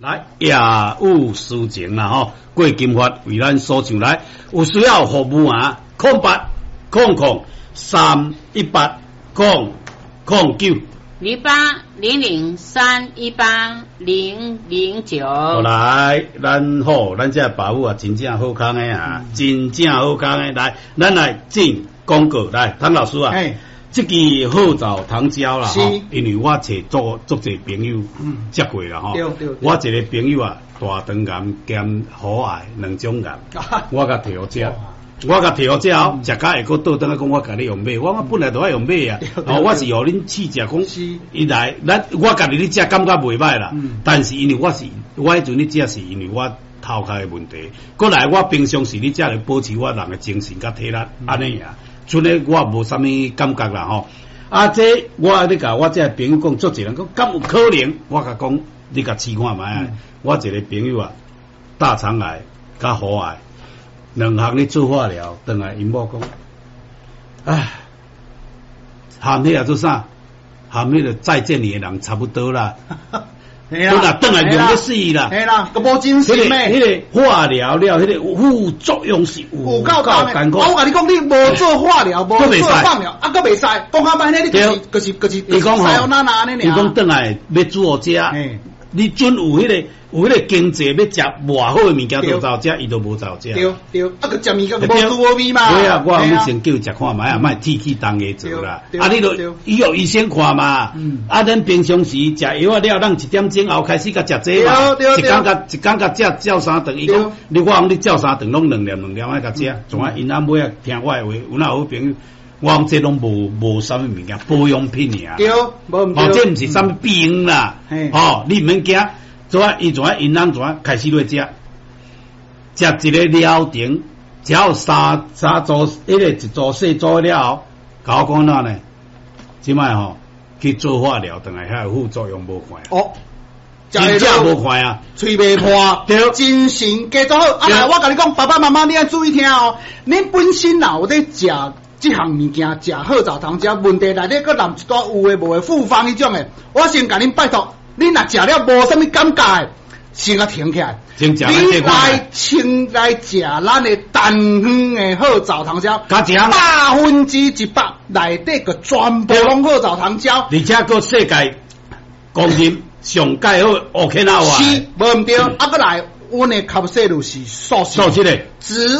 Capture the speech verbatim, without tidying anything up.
来，业务事情啦吼，过金发为咱所上来，有需要服务啊，空八空空三一八空空九零八零零三一八零零九。 好来，咱好，咱这保姆啊，真正好康的啊，嗯、真正好康的。来，咱来进广告来，唐老师啊。这支好枣糖胶啦，吼，因为我找做做侪朋友接过啦，吼。我一个朋友啊，大肠癌兼喉癌两种癌，我甲摕好食，我甲摕好食后，食甲会个倒转来讲，我甲你用买，我本来都爱用买啊，哦，我是互恁试食讲，伊来，咱我家己咧食感觉袂歹啦，但是因为我是我迄阵咧食是因为我头壳的问题，过来我平常时咧食来保持我人的精神甲体力，安尼啊。像咧我无啥物感觉啦吼，啊这我咧甲我这朋友讲，做一人讲，敢有可能？我甲讲，你甲试看卖啊！嗯、我一个朋友啊，大肠癌甲喉癌两项咧做化疗，等来因某讲，唉，含迄个做啥？含迄个再见你的人差不多啦。本来等来用个死啦， 系啦，个无真实咩？ 迄个化疗了，迄个副作用是有够艰苦。 我甲你讲，你无做化疗，无做放疗，啊，佫袂使。讲较歹呢，你就是就是就是。 你讲吼，你讲等来要煮好食，你准有迄个有迄个经济要食偌好的物件都走食，伊都无走食。 对对，啊，佮食物件无滋无味嘛。 对啊，我你先叫伊食看卖啊，莫天气当下做啦。啊，你著伊有医生看嘛。啊，咱平常时食药啊了，咱一点钟后开始甲食这嘛。一工甲一工甲食照三顿，伊讲你我讲你照三顿拢两粒两粒爱甲食，从啊因阿妹啊听我的话，有哪好朋友。我讲这拢无无啥物物件，保养品尔。 对，无毋对。 哦，这毋是啥物病啦。哦，你毋免惊。做啊，伊做啊，因人做啊，开始来食，食一个疗程，只要三三组，迄个一组四组了后，甲我讲哪呢？即摆吼去做化疗，等下遐副作用无快。 哦， 真正无快啊， 喙袂破，对，精神加做好。啊，来，我甲你讲，爸爸妈妈你要注意听哦，恁本身若有咧食。这项物件食好枣糖胶，问题内底佫含一段有诶无诶复方迄种诶，我先甲恁拜托，恁若食了无啥物感觉诶，先甲停起来。你来先来食咱诶蛋黄诶好枣糖胶，百分之一百内底个全部拢好枣糖胶， 而且佫世界公认上界好 OK 啦哇。 是，无毋对，啊佫来，阮诶卡西路是素素质诶。